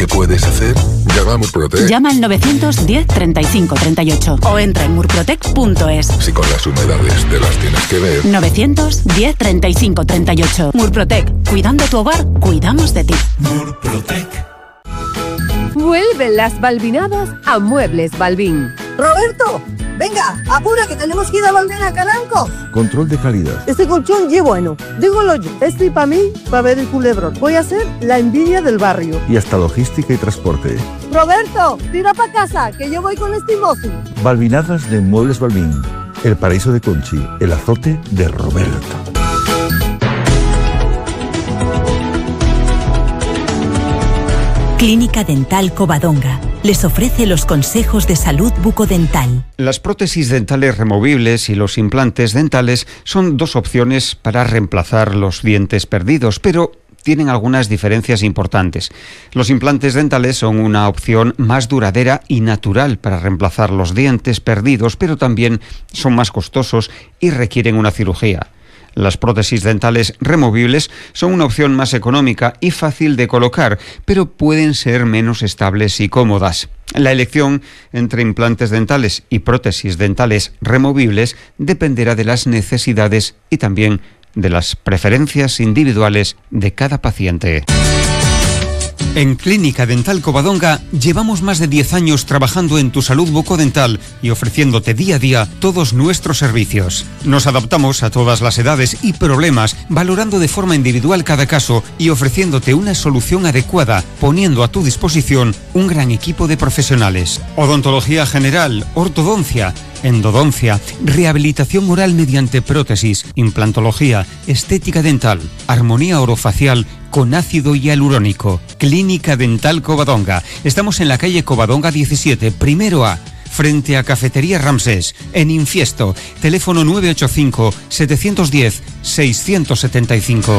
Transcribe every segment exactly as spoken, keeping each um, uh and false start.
¿Qué puedes hacer? Llama a Murprotec. Llama al novecientos diez treinta y cinco treinta y ocho o entra en murprotec punto es. Si con las humedades te las tienes que ver. novecientos diez treinta y cinco treinta y ocho. Murprotec. Cuidando tu hogar, cuidamos de ti. Murprotec. Vuelven las balbinadas a Muebles Balbín. ¡Roberto! Venga, apura que tenemos que ir a Balbín a Calanco. Control de calidad. Este colchón ye bueno. Dígolo yo. Este para mí, para ver el culebrón. Voy a ser la envidia del barrio. Y hasta logística y transporte. Roberto, tira para casa, que yo voy con este mozo. Balbinadas de Muebles Balbín. El paraíso de Conchi. El azote de Roberto. Clínica Dental Covadonga les ofrece los consejos de salud bucodental. Las prótesis dentales removibles y los implantes dentales son dos opciones para reemplazar los dientes perdidos, pero tienen algunas diferencias importantes. Los implantes dentales son una opción más duradera y natural para reemplazar los dientes perdidos, pero también son más costosos y requieren una cirugía. Las prótesis dentales removibles son una opción más económica y fácil de colocar, pero pueden ser menos estables y cómodas. La elección entre implantes dentales y prótesis dentales removibles dependerá de las necesidades y también de las preferencias individuales de cada paciente. En Clínica Dental Covadonga llevamos más de diez años trabajando en tu salud bucodental y ofreciéndote día a día todos nuestros servicios. Nos adaptamos a todas las edades y problemas, valorando de forma individual cada caso y ofreciéndote una solución adecuada, poniendo a tu disposición un gran equipo de profesionales. Odontología general, ortodoncia, endodoncia, rehabilitación oral mediante prótesis, implantología, estética dental, armonía orofacial con ácido hialurónico. Clínica Dental Covadonga. Estamos en la calle Covadonga diecisiete, primero A, frente a Cafetería Ramsés, en Infiesto. Teléfono nueve ocho cinco, siete uno cero, seis siete cinco.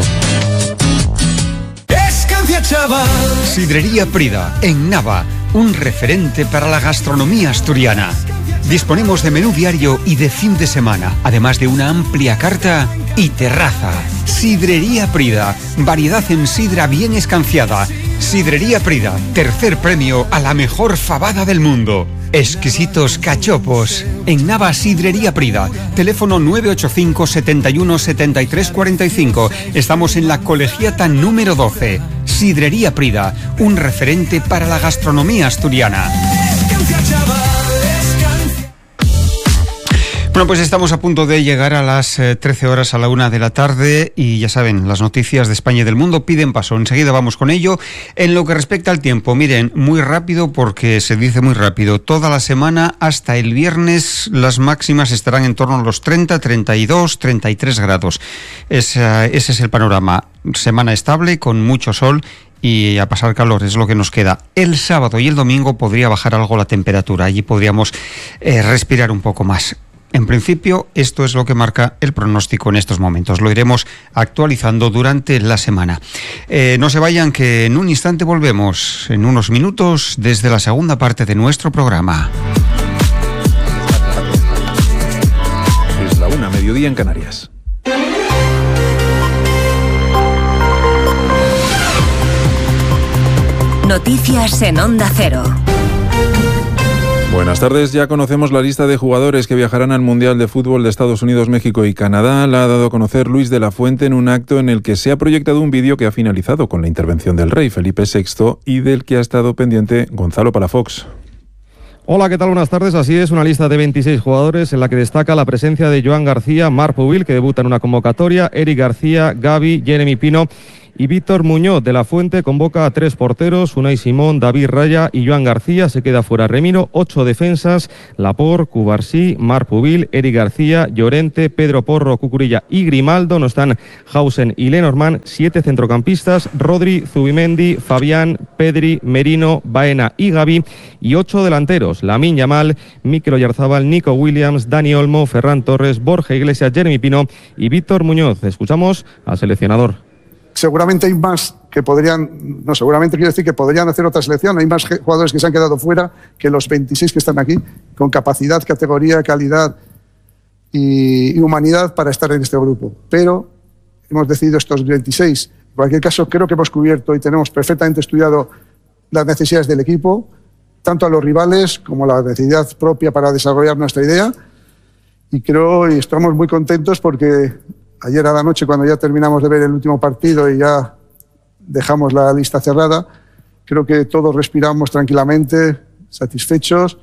Escancia, chaval. Sidrería Prida, en Nava, un referente para la gastronomía asturiana. Disponemos de menú diario y de fin de semana, además de una amplia carta y terraza. Sidrería Prida, variedad en sidra bien escanciada. Sidrería Prida, tercer premio a la mejor fabada del mundo. Exquisitos cachopos. En Nava, Sidrería Prida. Teléfono nueve ocho cinco, siete uno, siete tres cuatro cinco. Estamos en la Colegiata número doce. Sidrería Prida, un referente para la gastronomía asturiana. Bueno, pues estamos a punto de llegar a las eh, trece horas, a la una de la tarde, y ya saben, las noticias de España y del mundo piden paso. Enseguida vamos con ello. En lo que respecta al tiempo, miren, muy rápido porque se dice muy rápido. Toda la semana hasta el viernes las máximas estarán en torno a los treinta, treinta y dos, treinta y tres grados. Es, uh, ese es el panorama. Semana estable, con mucho sol y a pasar calor, es lo que nos queda. El sábado y el domingo podría bajar algo la temperatura. Allí podríamos eh, respirar un poco más. En principio, esto es lo que marca el pronóstico en estos momentos. Lo iremos actualizando durante la semana. Eh, no se vayan, que en un instante volvemos, en unos minutos, desde la segunda parte de nuestro programa. Es la una, mediodía en Canarias. Noticias en Onda Cero. Buenas tardes, ya conocemos la lista de jugadores que viajarán al Mundial de Fútbol de Estados Unidos, México y Canadá. La ha dado a conocer Luis de la Fuente en un acto en el que se ha proyectado un vídeo que ha finalizado con la intervención del rey Felipe sexto y del que ha estado pendiente Gonzalo Palafox. Hola, ¿qué tal? Buenas tardes. Así es, una lista de veintiséis jugadores en la que destaca la presencia de Joan García, Marc Pubil, que debuta en una convocatoria, Eric García, Gavi, Jeremy Pino y Víctor Muñoz. De la Fuente convoca a tres porteros, Unai Simón, David Raya y Joan García. Se queda fuera Remiro, ocho defensas, Laporte, Cubarsí, Marc Pubil, Eric García, Llorente, Pedro Porro, Cucurilla y Grimaldo. No están Hausen y Lenormand. Siete centrocampistas, Rodri, Zubimendi, Fabián, Pedri, Merino, Baena y Gavi. Y ocho delanteros, Lamine Yamal, Mikel Oyarzabal, Nico Williams, Dani Olmo, Ferran Torres, Borja Iglesias, Jeremy Pino y Víctor Muñoz. Escuchamos al seleccionador. Seguramente hay más que podrían, no, seguramente quiero decir que podrían hacer otra selección. Hay más jugadores que se han quedado fuera que los veintiséis que están aquí, con capacidad, categoría, calidad y, y humanidad para estar en este grupo. Pero hemos decidido estos veintiséis. En cualquier caso, creo que hemos cubierto y tenemos perfectamente estudiado las necesidades del equipo, tanto a los rivales como la necesidad propia para desarrollar nuestra idea. Y creo y estamos muy contentos porque ayer a la noche, cuando ya terminamos de ver el último partido y ya dejamos la lista cerrada, creo que todos respiramos tranquilamente, satisfechos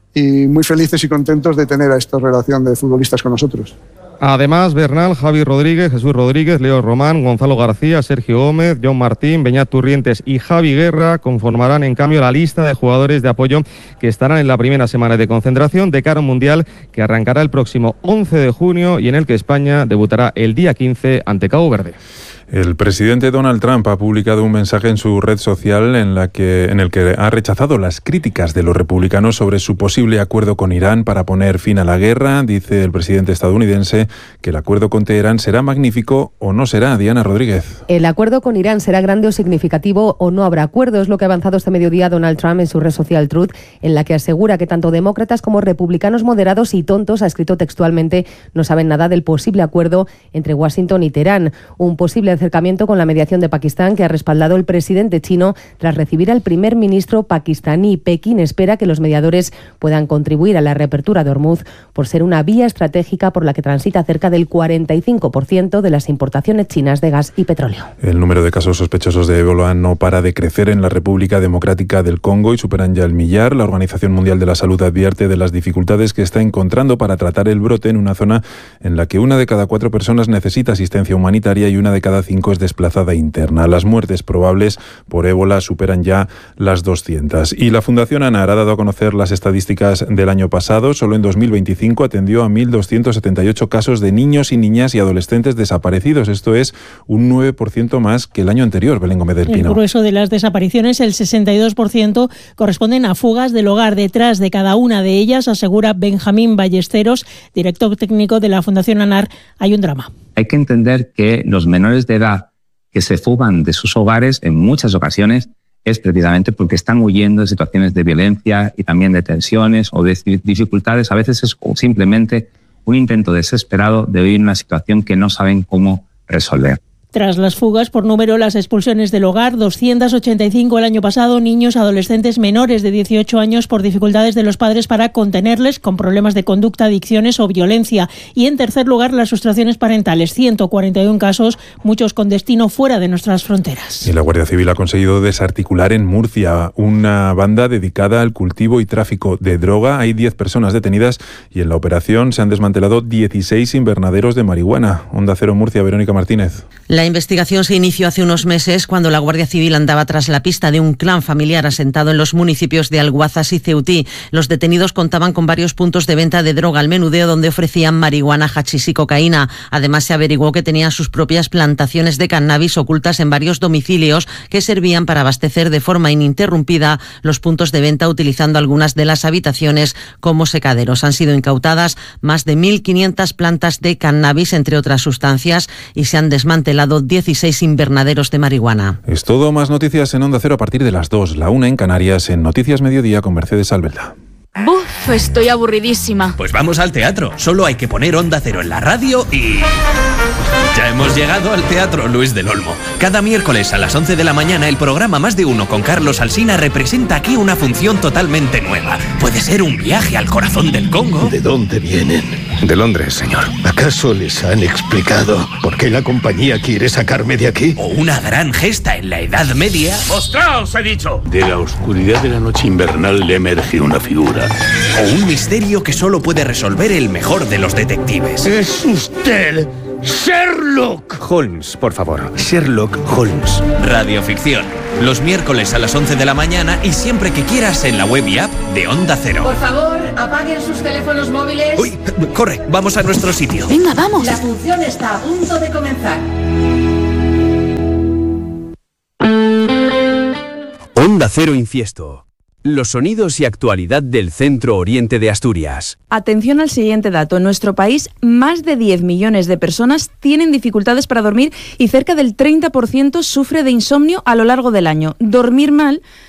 y muy felices y contentos de tener a esta relación de futbolistas con nosotros. Además, Bernal, Javi Rodríguez, Jesús Rodríguez, Leo Román, Gonzalo García, Sergio Gómez, John Martín, Beñat Turrientes y Javi Guerra conformarán en cambio la lista de jugadores de apoyo que estarán en la primera semana de concentración de cara a un Mundial que arrancará el próximo once de junio y en el que España debutará el día quince ante Cabo Verde. El presidente Donald Trump ha publicado un mensaje en su red social en, la que, en el que ha rechazado las críticas de los republicanos sobre su posible acuerdo con Irán para poner fin a la guerra. Dice el presidente estadounidense que el acuerdo con Teherán será magnífico o no será. Diana Rodríguez. El acuerdo con Irán será grande o significativo o no habrá acuerdo. Es lo que ha avanzado este mediodía Donald Trump en su red social Truth, en la que asegura que tanto demócratas como republicanos moderados y tontos, ha escrito textualmente, no saben nada del posible acuerdo entre Washington y Teherán. Un posible acercamiento con la mediación de Pakistán que ha respaldado el presidente chino tras recibir al primer ministro pakistaní. Pekín espera que los mediadores puedan contribuir a la reapertura de Hormuz por ser una vía estratégica por la que transita cerca del cuarenta y cinco por ciento de las importaciones chinas de gas y petróleo. El número de casos sospechosos de ébola no para de crecer en la República Democrática del Congo y superan ya el millar. La Organización Mundial de la Salud advierte de las dificultades que está encontrando para tratar el brote en una zona en la que una de cada cuatro personas necesita asistencia humanitaria y una de cada cinco es desplazada interna. Las muertes probables por ébola superan ya las doscientas. Y la Fundación ANAR ha dado a conocer las estadísticas del año pasado. Solo en dos mil veinticinco atendió a mil doscientos setenta y ocho casos de niños y niñas y adolescentes desaparecidos. Esto es un nueve por ciento más que el año anterior. Belén Gómez del Pino. El grueso de las desapariciones, el sesenta y dos por ciento, corresponden a fugas del hogar. Detrás de cada una de ellas, asegura Benjamín Ballesteros, director técnico de la Fundación ANAR, hay un drama. Hay que entender que los menores de edad que se fugan de sus hogares en muchas ocasiones es precisamente porque están huyendo de situaciones de violencia y también de tensiones o de dificultades. A veces es simplemente un intento desesperado de huir de una situación que no saben cómo resolver. Tras las fugas por número, las expulsiones del hogar, doscientas ochenta y cinco el año pasado, niños, adolescentes menores de dieciocho años por dificultades de los padres para contenerles con problemas de conducta, adicciones o violencia. Y en tercer lugar, las sustracciones parentales, ciento cuarenta y uno casos, muchos con destino fuera de nuestras fronteras. Y la Guardia Civil ha conseguido desarticular en Murcia una banda dedicada al cultivo y tráfico de droga. Hay diez personas detenidas y en la operación se han desmantelado dieciséis invernaderos de marihuana. Onda Cero Murcia, Verónica Martínez. La investigación se inició hace unos meses cuando la Guardia Civil andaba tras la pista de un clan familiar asentado en los municipios de Alguazas y Ceutí. Los detenidos contaban con varios puntos de venta de droga al menudeo donde ofrecían marihuana, hachís y cocaína. Además, se averiguó que tenían sus propias plantaciones de cannabis ocultas en varios domicilios que servían para abastecer de forma ininterrumpida los puntos de venta utilizando algunas de las habitaciones como secaderos. Han sido incautadas más de mil quinientas plantas de cannabis, entre otras sustancias, y se han desmantelado dieciséis invernaderos de marihuana. Es todo, más noticias en Onda Cero a partir de las dos, la una en Canarias, en Noticias Mediodía con Mercedes Albelda. Buf, estoy aburridísima. Pues vamos al teatro. Solo hay que poner Onda Cero en la radio y... ya hemos llegado al Teatro Luis del Olmo. Cada miércoles a las once de la mañana el programa Más de Uno con Carlos Alsina representa aquí una función totalmente nueva. Puede ser un viaje al corazón del Congo. ¿De dónde vienen? De Londres, señor. ¿Acaso les han explicado por qué la compañía quiere sacarme de aquí? O una gran gesta en la Edad Media. ¡Mostraos, he dicho! De la oscuridad de la noche invernal le emerge una figura. O un misterio que solo puede resolver el mejor de los detectives. ¡Es usted Sherlock Holmes, por favor! Sherlock Holmes. Radioficción. Los miércoles a las once de la mañana y siempre que quieras en la web y app de Onda Cero. Por favor, apaguen sus teléfonos móviles. Uy, corre, vamos a nuestro sitio. Venga, vamos. La función está a punto de comenzar. Onda Cero Infiesto. Los sonidos y actualidad del centro oriente de Asturias. Atención al siguiente dato. En nuestro país, más de diez millones de personas tienen dificultades para dormir y cerca del treinta por ciento sufre de insomnio a lo largo del año. Dormir mal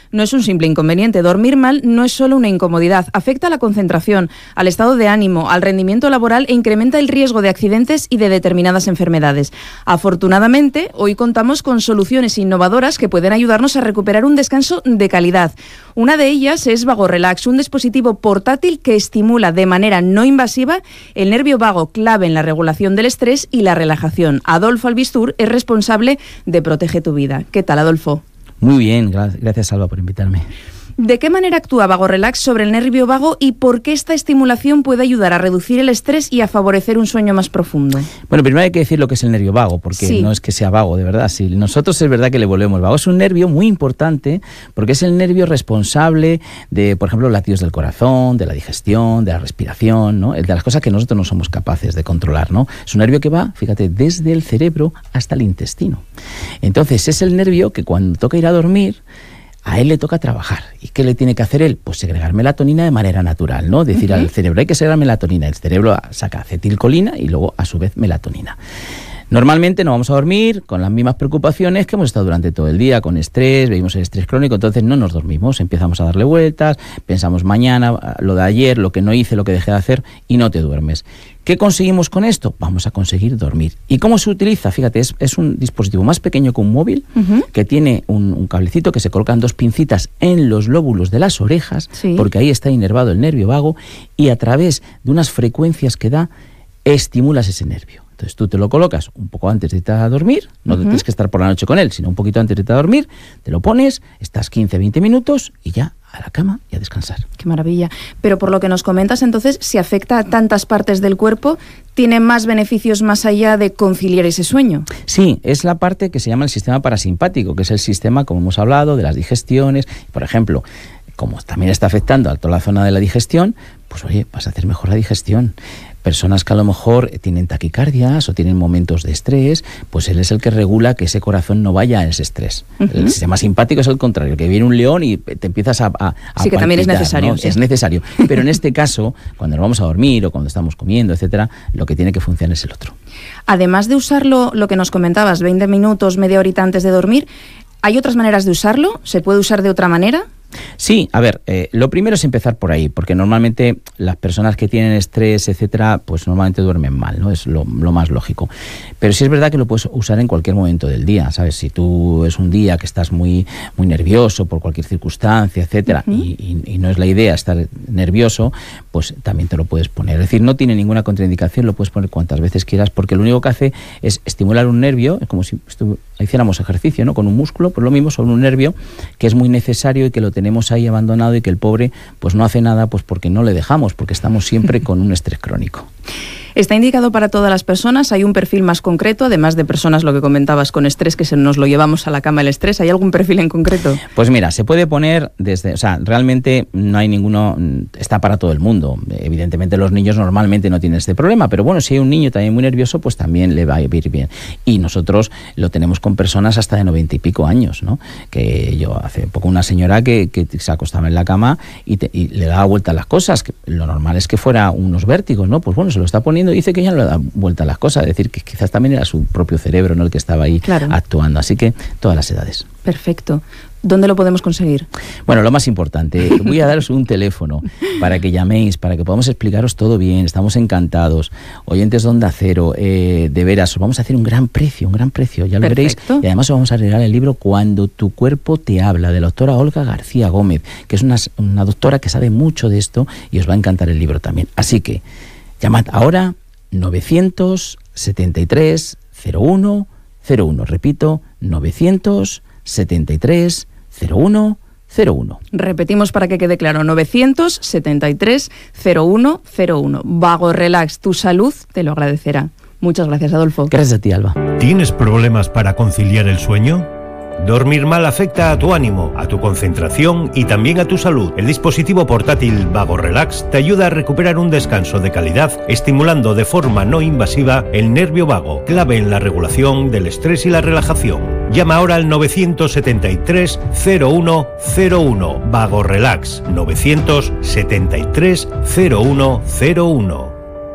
no es un simple inconveniente. Dormir mal no es solo una incomodidad, afecta a la concentración, al estado de ánimo, al rendimiento laboral e incrementa el riesgo de accidentes y de determinadas enfermedades. Afortunadamente, hoy contamos con soluciones innovadoras que pueden ayudarnos a recuperar un descanso de calidad. Una de ellas es Vago Relax, un dispositivo portátil que estimula de manera no invasiva el nervio vago, clave en la regulación del estrés y la relajación. Adolfo Albistur es responsable de Protege tu Vida. ¿Qué tal, Adolfo? Muy bien, gracias, Salva, por invitarme. ¿De qué manera actúa Vago Relax sobre el nervio vago y por qué esta estimulación puede ayudar a reducir el estrés y a favorecer un sueño más profundo? Bueno, primero hay que decir lo que es el nervio vago, porque sí. no es que sea vago, de verdad. Si nosotros es verdad que le volvemos vago. Es un nervio muy importante porque es el nervio responsable de, por ejemplo, los latidos del corazón, de la digestión, de la respiración, ¿no? De las cosas que nosotros no somos capaces de controlar, ¿no? Es un nervio que va, fíjate, desde el cerebro hasta el intestino. Entonces, es el nervio que cuando toca ir a dormir, a él le toca trabajar. ¿Y qué le tiene que hacer él? Pues segregar melatonina de manera natural, ¿no? Decir uh-huh. al cerebro, hay que segregar melatonina. El cerebro saca acetilcolina y luego, a su vez, melatonina. Normalmente nos vamos a dormir con las mismas preocupaciones que hemos estado durante todo el día, con estrés, vivimos el estrés crónico, entonces no nos dormimos, empezamos a darle vueltas, pensamos mañana, lo de ayer, lo que no hice, lo que dejé de hacer, y no te duermes. ¿Qué conseguimos con esto? Vamos a conseguir dormir. ¿Y cómo se utiliza? Fíjate, es, es un dispositivo más pequeño que un móvil, uh-huh. que tiene un, un cablecito que se colocan dos pincitas en los lóbulos de las orejas, sí. porque ahí está inervado el nervio vago, y a través de unas frecuencias que da, estimulas ese nervio. Entonces tú te lo colocas un poco antes de irte a dormir, no uh-huh. tienes que estar por la noche con él, sino un poquito antes de irte a dormir, te lo pones, estás quince a veinte minutos y ya a la cama y a descansar. Qué maravilla. Pero por lo que nos comentas, entonces, si afecta a tantas partes del cuerpo, ¿tiene más beneficios más allá de conciliar ese sueño? Sí, es la parte que se llama el sistema parasimpático, que es el sistema, como hemos hablado, de las digestiones. Por ejemplo, como también está afectando a toda la zona de la digestión, pues oye, vas a hacer mejor la digestión. Personas que a lo mejor tienen taquicardias o tienen momentos de estrés, pues él es el que regula que ese corazón no vaya a ese estrés. Uh-huh. El sistema simpático es el contrario, que viene un león y te empiezas a, a, a Sí, que palpitar, también es necesario. ¿no? Sí. Es necesario. Pero en este caso, cuando nos vamos a dormir o cuando estamos comiendo, etcétera, lo que tiene que funcionar es el otro. Además de usarlo, lo que nos comentabas, veinte minutos, media horita antes de dormir, ¿hay otras maneras de usarlo? ¿Se puede usar de otra manera? Sí, a ver, eh, lo primero es empezar por ahí, porque normalmente las personas que tienen estrés, etcétera, pues normalmente duermen mal, ¿no? Es lo, lo más lógico. Pero sí es verdad que lo puedes usar en cualquier momento del día, ¿sabes? Si tú es un día que estás muy, muy nervioso por cualquier circunstancia, etcétera, uh-huh. y, y, y no es la idea estar nervioso, pues también te lo puedes poner. Es decir, no tiene ninguna contraindicación, lo puedes poner cuantas veces quieras, porque lo único que hace es estimular un nervio, es como si estu- hiciéramos ejercicio, ¿no? Con un músculo, pues lo mismo, sobre un nervio que es muy necesario y que lo tenemos ahí abandonado y que el pobre pues no hace nada pues porque no le dejamos, porque estamos siempre con un estrés crónico. ¿Está indicado para todas las personas? ¿Hay un perfil más concreto, además de personas, lo que comentabas, con estrés, que se nos lo llevamos a la cama el estrés? ¿Hay algún perfil en concreto? Pues mira, se puede poner desde, o sea, realmente no hay ninguno, está para todo el mundo. Evidentemente los niños normalmente no tienen este problema, pero bueno, si hay un niño también muy nervioso, pues también le va a ir bien. Y nosotros lo tenemos con personas hasta de noventa y pico años, ¿no? Que yo hace poco una señora que, que se acostaba en la cama y, te, y le daba vuelta a las cosas, que lo normal es que fuera unos vértigos, ¿no? Pues bueno, se lo está poniendo y dice que ya no le da vuelta a las cosas, es decir, que quizás también era su propio cerebro, ¿no? El que estaba ahí claro. actuando, así que todas las edades. Perfecto. ¿Dónde lo podemos conseguir? Bueno, lo más importante, voy a daros un teléfono para que llaméis, para que podamos explicaros todo bien, estamos encantados. Oyentes de Onda Cero, eh, de veras, os vamos a hacer un gran precio, un gran precio, ya lo Perfecto. veréis. Y además os vamos a regalar el libro Cuando tu cuerpo te habla, de la doctora Olga García Gómez, que es una, una doctora que sabe mucho de esto y os va a encantar el libro también. Así que, llamad ahora novecientos setenta y tres cero uno cero uno, repito, novecientos setenta y tres cero uno cero uno. Repetimos para que quede claro, novecientos setenta y tres cero uno cero uno. Vago Relax, tu salud te lo agradecerá. Muchas gracias, Adolfo. Gracias a ti, Alba. ¿Tienes problemas para conciliar el sueño? Dormir mal afecta a tu ánimo, a tu concentración y también a tu salud. El dispositivo portátil Vago Relax te ayuda a recuperar un descanso de calidad, estimulando de forma no invasiva el nervio vago, clave en la regulación del estrés y la relajación. Llama ahora al novecientos setenta y tres cero uno cero uno. Vago Relax, novecientos setenta y tres cero uno cero uno.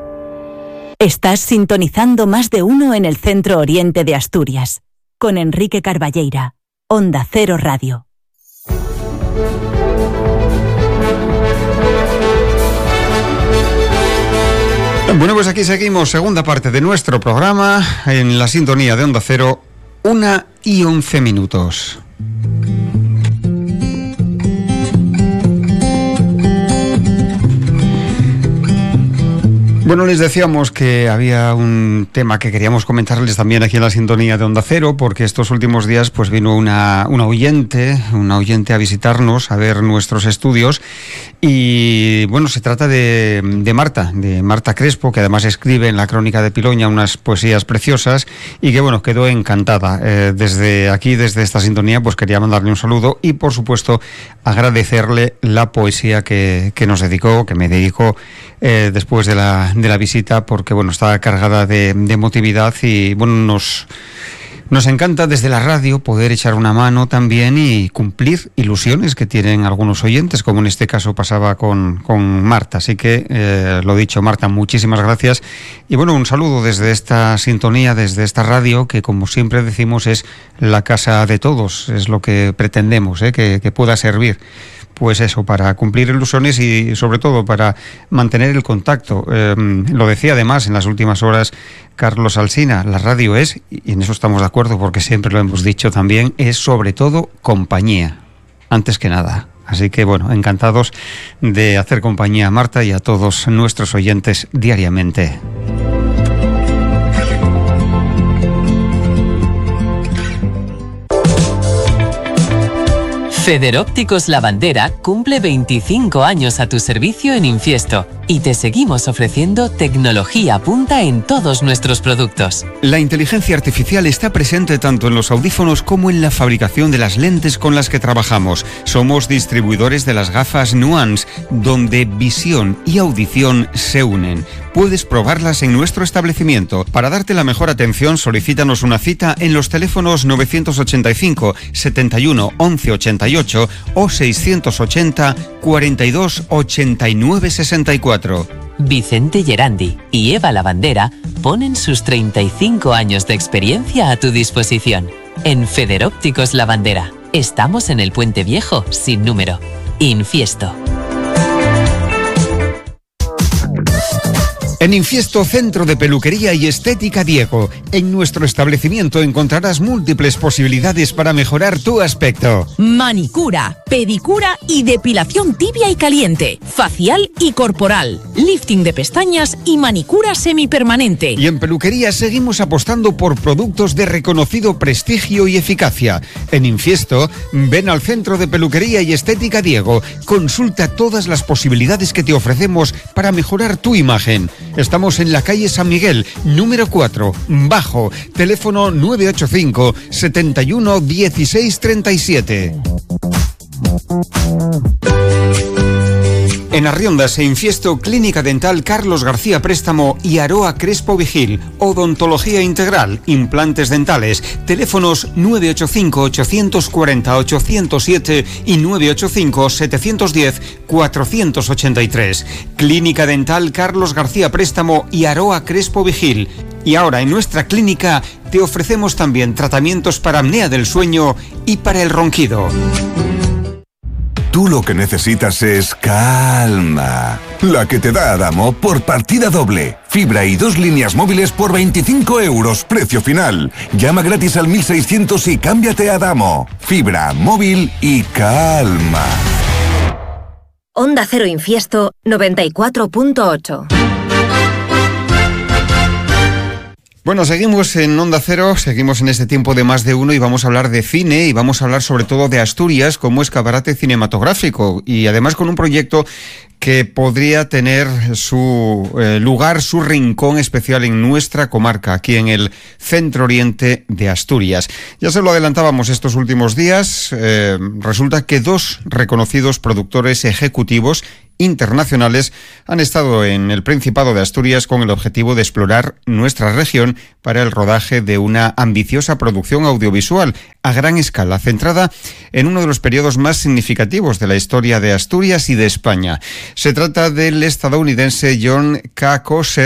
Estás sintonizando Más de Uno en el Centro Oriente de Asturias, con Enrique Carballeira, Onda Cero Radio. Bueno, pues aquí seguimos, segunda parte de nuestro programa, en la sintonía de Onda Cero, una y once minutos. Bueno, les decíamos que había un tema que queríamos comentarles también aquí en la sintonía de Onda Cero, porque estos últimos días pues vino una, una oyente, una oyente a visitarnos, a ver nuestros estudios, y bueno, se trata de, de Marta, de Marta Crespo, que además escribe en la Crónica de Piloña unas poesías preciosas, y que bueno, quedó encantada. Eh, desde aquí, desde esta sintonía, pues quería mandarle un saludo y por supuesto agradecerle la poesía que, que nos dedicó, que me dedicó eh, después de la de la visita, porque bueno, está cargada de, de emotividad y bueno, nos, nos encanta desde la radio poder echar una mano también y cumplir ilusiones que tienen algunos oyentes, como en este caso pasaba con, con Marta. Así que eh, lo dicho, Marta, muchísimas gracias y bueno, un saludo desde esta sintonía, desde esta radio, que como siempre decimos es la casa de todos, es lo que pretendemos, ¿eh? que, que pueda servir. Pues eso, para cumplir ilusiones y sobre todo para mantener el contacto. Eh, lo decía además en las últimas horas Carlos Alsina, la radio es, y en eso estamos de acuerdo porque siempre lo hemos dicho también, es sobre todo compañía, antes que nada. Así que bueno, encantados de hacer compañía a Marta y a todos nuestros oyentes diariamente. Federópticos La Bandera cumple veinticinco años a tu servicio en Infiesto y te seguimos ofreciendo tecnología punta en todos nuestros productos. La inteligencia artificial está presente tanto en los audífonos como en la fabricación de las lentes con las que trabajamos. Somos distribuidores de las gafas Nuance, donde visión y audición se unen. Puedes probarlas en nuestro establecimiento. Para darte la mejor atención, solicítanos una cita en los teléfonos novecientos ochenta y cinco, setenta y uno, once ochenta y ocho o seiscientos ochenta, cuarenta y dos, ochenta y nueve sesenta y cuatro. Vicente Gerandi y Eva La Bandera ponen sus treinta y cinco años de experiencia a tu disposición. En Federópticos La Bandera. Estamos en el Puente Viejo, sin número. Infiesto. En Infiesto, Centro de Peluquería y Estética Diego. En nuestro establecimiento encontrarás múltiples posibilidades para mejorar tu aspecto. Manicura, pedicura y depilación tibia y caliente, facial y corporal, lifting de pestañas y manicura semipermanente. Y en peluquería seguimos apostando por productos de reconocido prestigio y eficacia. En Infiesto, ven al Centro de Peluquería y Estética Diego. Consulta todas las posibilidades que te ofrecemos para mejorar tu imagen. Estamos en la calle San Miguel, número cuatro, bajo, teléfono nueve ocho cinco, setenta y uno, dieciséis treinta y siete. En Arriondas e Infiesto, Clínica Dental Carlos García Préstamo y Aroa Crespo Vigil. Odontología integral, implantes dentales. Teléfonos nueve ocho cinco, ochocientos cuarenta, ochocientos siete y nueve ocho cinco, setecientos diez, cuatrocientos ochenta y tres. Clínica Dental Carlos García Préstamo y Aroa Crespo Vigil. Y ahora en nuestra clínica te ofrecemos también tratamientos para apnea del sueño y para el ronquido. Tú lo que necesitas es calma. La que te da Adamo por partida doble. Fibra y dos líneas móviles por veinticinco euros, precio final. Llama gratis al mil seiscientos y cámbiate a Adamo. Fibra, móvil y calma. Onda Cero Infiesto noventa y cuatro punto ocho. Bueno, seguimos en Onda Cero, seguimos en este tiempo de Más de Uno y vamos a hablar de cine y vamos a hablar sobre todo de Asturias como escaparate cinematográfico y además con un proyecto que podría tener su eh, lugar, su rincón especial en nuestra comarca, aquí en el centro oriente de Asturias. Ya se lo adelantábamos estos últimos días, eh, resulta que dos reconocidos productores ejecutivos internacionales han estado en el Principado de Asturias con el objetivo de explorar nuestra región para el rodaje de una ambiciosa producción audiovisual a gran escala, centrada en uno de los periodos más significativos de la historia de Asturias y de España. Se trata del estadounidense John K. Coser,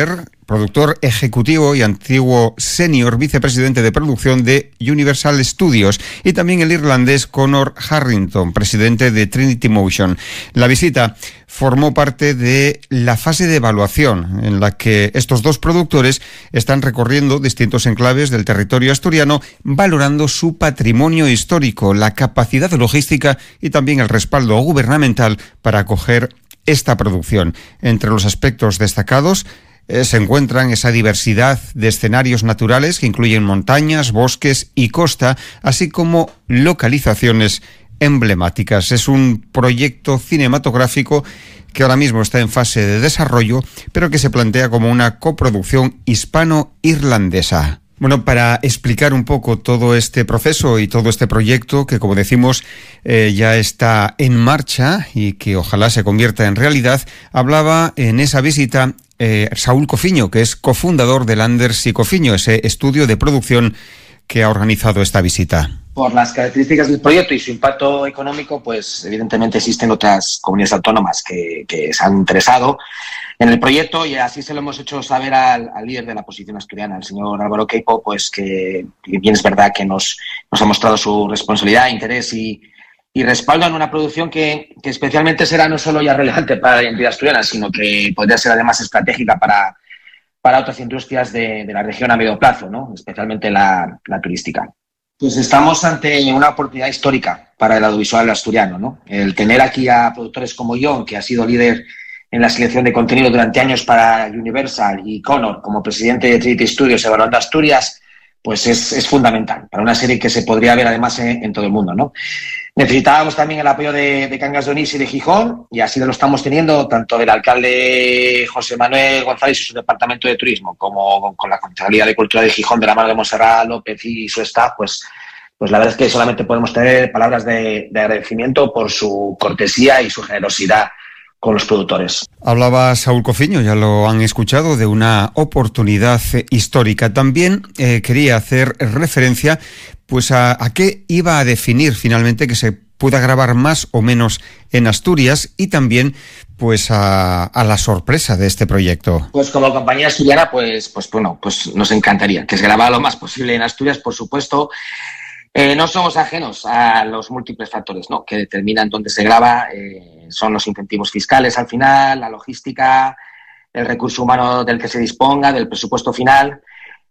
productor ejecutivo y antiguo senior vicepresidente de producción de Universal Studios, y también el irlandés Conor Harrington, presidente de Trinity Motion. La visita formó parte de la fase de evaluación en la que estos dos productores están recorriendo distintos enclaves del territorio asturiano, valorando su patrimonio histórico, la capacidad logística y también el respaldo gubernamental para acoger esta producción. Entre los aspectos destacados eh, se encuentran esa diversidad de escenarios naturales que incluyen montañas, bosques y costa, así como localizaciones emblemáticas. Es un proyecto cinematográfico que ahora mismo está en fase de desarrollo, pero que se plantea como una coproducción hispano-irlandesa. Bueno, para explicar un poco todo este proceso y todo este proyecto que, como decimos, eh, ya está en marcha y que ojalá se convierta en realidad, hablaba en esa visita eh, Saúl Cofiño, que es cofundador del Anders y Cofiño, ese estudio de producción que ha organizado esta visita. Por las características del proyecto y su impacto económico, pues evidentemente existen otras comunidades autónomas que, que se han interesado en el proyecto, y así se lo hemos hecho saber al, al líder de la oposición asturiana, el señor Álvaro Queipo, pues que bien es verdad que nos, nos ha mostrado su responsabilidad, interés y, y respaldo en una producción que, que especialmente será no solo ya relevante para la identidad asturiana, sino que podría ser además estratégica para, para otras industrias de, de la región a medio plazo, ¿no? Especialmente la, la turística. Pues estamos ante una oportunidad histórica para el audiovisual asturiano, ¿no? El tener aquí a productores como John, que ha sido líder en la selección de contenido durante años para Universal, y Conor como presidente de Trinity Studios evaluando Asturias, pues es, es fundamental para una serie que se podría ver además en, en todo el mundo, ¿no? Necesitábamos también el apoyo de, de Cangas de Onís y de Gijón, y así lo estamos teniendo tanto del alcalde José Manuel González y su departamento de turismo, como con la Concejalía de Cultura de Gijón de la mano de Montserrat López y su staff. Pues, pues la verdad es que solamente podemos tener palabras de, de agradecimiento por su cortesía y su generosidad con los productores. Hablaba Saúl Cofiño, ya lo han escuchado, de una oportunidad histórica. También eh, quería hacer referencia pues a, a qué iba a definir finalmente que se pueda grabar más o menos en Asturias, y también pues a, a la sorpresa de este proyecto. Pues como compañía asturiana, pues, pues bueno, pues nos encantaría que se grabara lo más posible en Asturias, por supuesto. Eh, no somos ajenos a los múltiples factores, ¿no?, que determinan dónde se graba. Eh, son los incentivos fiscales al final, la logística, el recurso humano del que se disponga, del presupuesto final,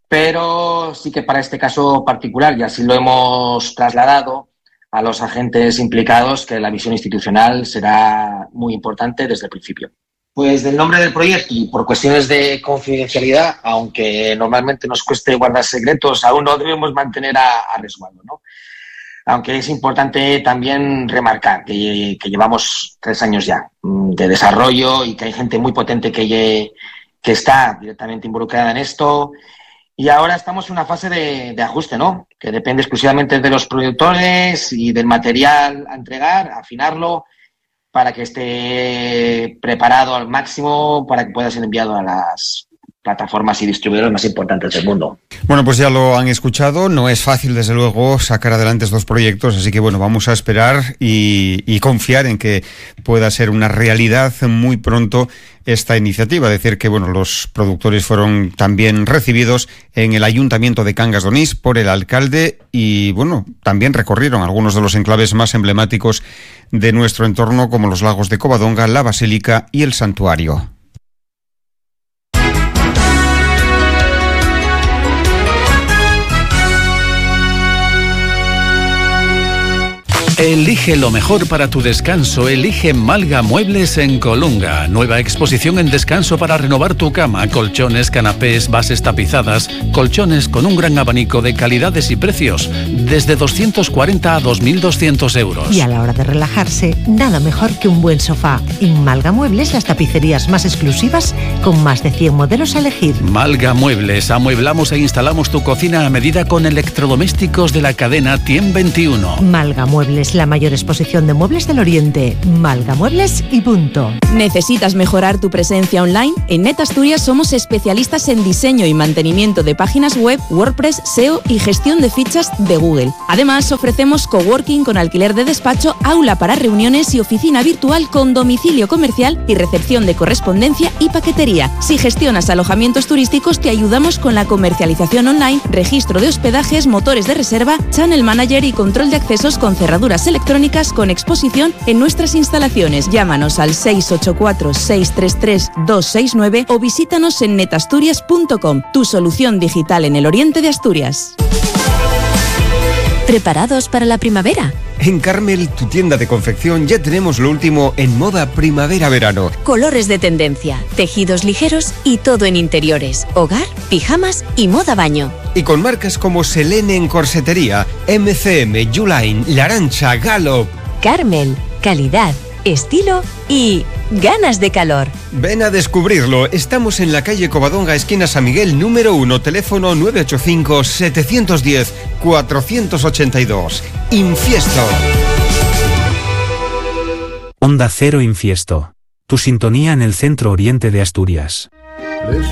pero sí que para este caso particular, y así lo hemos trasladado a los agentes implicados, que la visión institucional será muy importante desde el principio. Pues del nombre del proyecto y por cuestiones de confidencialidad, aunque normalmente nos cueste guardar secretos, aún no debemos mantener a, a resguardo, ¿no? Aunque es importante también remarcar que, que llevamos tres años ya de desarrollo y que hay gente muy potente que, que está directamente involucrada en esto. Y ahora estamos en una fase de, de ajuste, ¿no?, que depende exclusivamente de los productores y del material a entregar, afinarlo, para que esté preparado al máximo para que pueda ser enviado a las plataformas y distribuidores más importantes del mundo. Bueno, pues ya lo han escuchado, no es fácil desde luego sacar adelante estos proyectos, así que bueno, vamos a esperar y, y confiar en que pueda ser una realidad muy pronto esta iniciativa. Decir que bueno, los productores fueron también recibidos en el Ayuntamiento de Cangas de Onís por el alcalde, y bueno, también recorrieron algunos de los enclaves más emblemáticos de nuestro entorno, como los lagos de Covadonga, la Basílica y el Santuario. Elige lo mejor para tu descanso. Elige Malga Muebles en Colunga. Nueva exposición en descanso para renovar tu cama. Colchones, canapés, bases tapizadas. Colchones con un gran abanico de calidades y precios. Desde doscientos cuarenta a dos mil doscientos euros. Y a la hora de relajarse, nada mejor que un buen sofá. En Malga Muebles, las tapicerías más exclusivas con más de cien modelos a elegir. Malga Muebles. Amueblamos e instalamos tu cocina a medida con electrodomésticos de la cadena Tiem veintiuno. Malga Muebles. Muebles, la mayor exposición de muebles del Oriente. Malga Muebles y punto. ¿Necesitas mejorar tu presencia online? En NetAsturias somos especialistas en diseño y mantenimiento de páginas web, WordPress, S E O y gestión de fichas de Google. Además, ofrecemos coworking con alquiler de despacho, aula para reuniones y oficina virtual con domicilio comercial y recepción de correspondencia y paquetería. Si gestionas alojamientos turísticos, te ayudamos con la comercialización online, registro de hospedajes, motores de reserva, channel manager y control de accesos con cerraduras electrónicas con exposición en nuestras instalaciones. Llámanos al seis ocho cuatro, seis tres tres, dos seis nueve o visítanos en netasturias punto com, tu solución digital en el oriente de Asturias. ¿Preparados para la primavera? En Carmel, tu tienda de confección, ya tenemos lo último en moda primavera-verano. Colores de tendencia, tejidos ligeros y todo en interiores, hogar, pijamas y moda baño. Y con marcas como Selene en corsetería, M C M, Uline, La Arancha, Gallop. Carmel, calidad, estilo y ganas de calor. Ven a descubrirlo. Estamos en la calle Covadonga, esquina San Miguel, número uno, teléfono nueve ocho cinco, siete uno cero, cuatro ocho dos. Infiesto. Onda Cero Infiesto. Tu sintonía en el centro oriente de Asturias.